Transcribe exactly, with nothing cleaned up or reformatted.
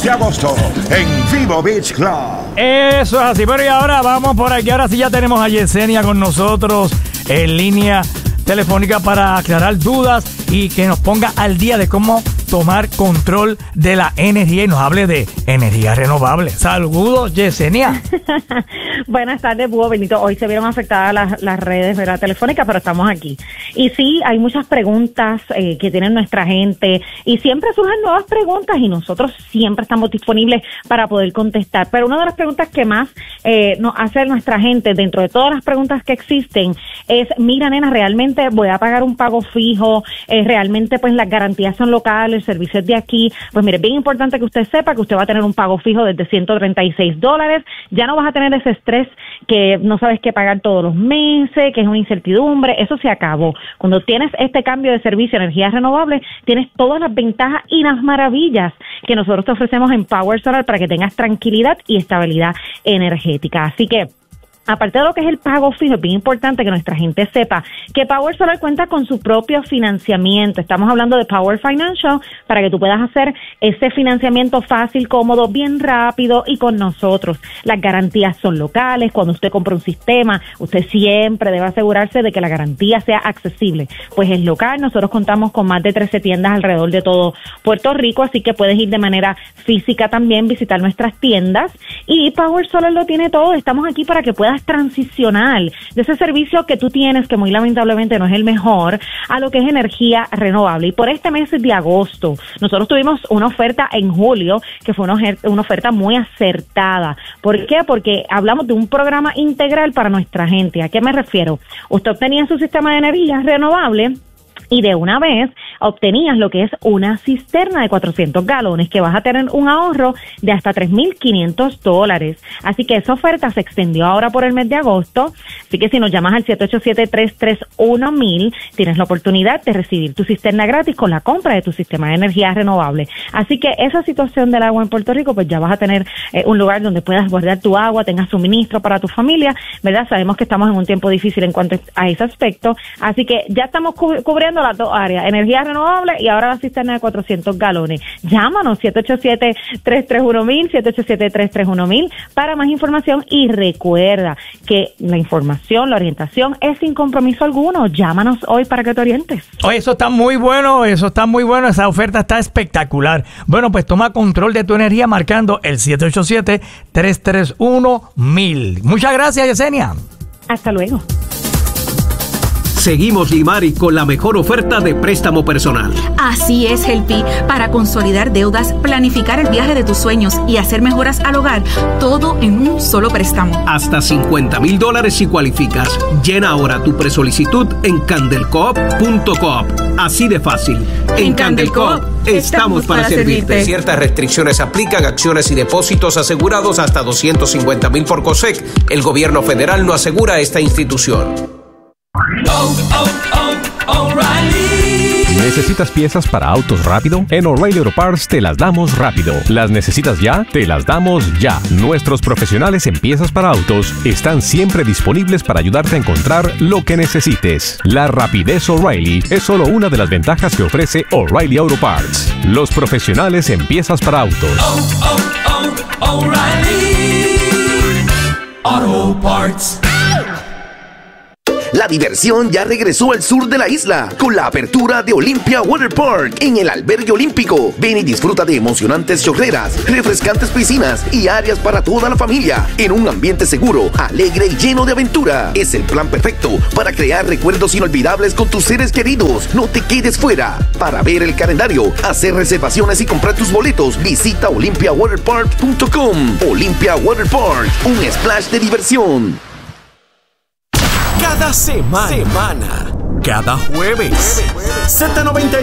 de agosto en Vivo Beach Club. Eso es así, pero y ahora vamos por aquí. Ahora sí ya tenemos a Yesenia con nosotros en línea telefónica para aclarar dudas y que nos ponga al día de cómo tomar control de la energía y nos hable de energía renovable. Saludos, Yesenia. Buenas tardes, Búho Benito. Hoy se vieron afectadas las, las redes, ¿verdad?, telefónicas, pero estamos aquí. Y sí, hay muchas preguntas eh, que tienen nuestra gente y siempre surgen nuevas preguntas y nosotros siempre estamos disponibles para poder contestar. Pero una de las preguntas que más eh, nos hace nuestra gente, dentro de todas las preguntas que existen, es, mira, nena, ¿realmente voy a pagar un pago fijo? Eh, ¿Realmente pues las garantías son locales, servicios de aquí? Pues mire, es bien importante que usted sepa que usted va a tener un pago fijo desde ciento treinta y seis dólares. Ya no vas a tener ese estrés que no sabes qué pagar todos los meses, que es una incertidumbre. Eso se acabó. Cuando tienes este cambio de servicio a energías renovables, tienes todas las ventajas y las maravillas que nosotros te ofrecemos en Power Solar para que tengas tranquilidad y estabilidad energética. Así que, aparte de lo que es el pago fijo, es bien importante que nuestra gente sepa que Power Solar cuenta con su propio financiamiento. Estamos hablando de Power Financial para que tú puedas hacer ese financiamiento fácil, cómodo, bien rápido y con nosotros. Las garantías son locales. Cuando usted compra un sistema, usted siempre debe asegurarse de que la garantía sea accesible. Pues es local. Nosotros contamos con más de trece tiendas alrededor de todo Puerto Rico, así que puedes ir de manera física también, visitar nuestras tiendas. Y Power Solar lo tiene todo. Estamos aquí para que puedas transicionar de ese servicio que tú tienes, que muy lamentablemente no es el mejor, a lo que es energía renovable. Y por este mes de agosto, nosotros tuvimos una oferta en julio, que fue una, una oferta muy acertada. ¿Por qué? Porque hablamos de un programa integral para nuestra gente. ¿A qué me refiero? Usted obtenía su sistema de energía renovable y de una vez obtenías lo que es una cisterna de cuatrocientos galones, que vas a tener un ahorro de hasta tres mil quinientos dólares. Así que esa oferta se extendió ahora por el mes de agosto. Así que si nos llamas al siete ocho siete, tres tres uno, mil, tienes la oportunidad de recibir tu cisterna gratis con la compra de tu sistema de energía renovable. Así que esa situación del agua en Puerto Rico, pues ya vas a tener eh, un lugar donde puedas guardar tu agua, tengas suministro para tu familia, ¿verdad? Sabemos que estamos en un tiempo difícil en cuanto a ese aspecto. Así que ya estamos cu- cubriendo las dos áreas, energía renovable y ahora la cisterna de cuatrocientos galones. Llámanos siete ocho siete, tres tres uno, mil, siete ocho siete, tres tres uno, mil para más información y recuerda que la información, la orientación es sin compromiso alguno. Llámanos hoy para que te orientes. Oye, eso está muy bueno, eso está muy bueno, esa oferta está espectacular. Bueno, pues toma control de tu energía marcando el siete ocho siete, tres tres uno, mil. Muchas gracias, Yesenia. Hasta luego. Seguimos, Limari, con la mejor oferta de préstamo personal. Así es, Helpi. Para consolidar deudas, planificar el viaje de tus sueños y hacer mejoras al hogar, todo en un solo préstamo. Hasta cincuenta mil dólares si cualificas. Llena ahora tu presolicitud en candelcoop punto coop. Así de fácil. En, en Candelcoop estamos para, para servirte. servirte. Ciertas restricciones aplican, acciones y depósitos asegurados hasta doscientos cincuenta mil por COSEC. El gobierno federal no asegura esta institución. Oh, oh, oh, O'Reilly. ¿Necesitas piezas para autos rápido? En O'Reilly Auto Parts te las damos rápido. ¿Las necesitas ya? Te las damos ya. Nuestros profesionales en piezas para autos están siempre disponibles para ayudarte a encontrar lo que necesites. La rapidez O'Reilly es solo una de las ventajas que ofrece O'Reilly Auto Parts. Los profesionales en piezas para autos. Oh, oh, oh, O'Reilly Auto Parts. La diversión ya regresó al sur de la isla con la apertura de Olympia Water Park en el albergue olímpico. Ven y disfruta de emocionantes chorreras, refrescantes piscinas y áreas para toda la familia en un ambiente seguro, alegre y lleno de aventura. Es el plan perfecto para crear recuerdos inolvidables con tus seres queridos. No te quedes fuera. Para ver el calendario, hacer reservaciones y comprar tus boletos, visita olympia water park punto com. Olympia Water Park, un splash de diversión. Cada semana, semana, cada jueves, Z noventa